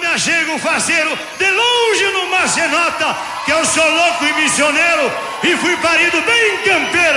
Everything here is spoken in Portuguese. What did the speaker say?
chega o faceiro, de longe no mar se nota que eu sou louco e missioneiro e fui parido bem campeiro.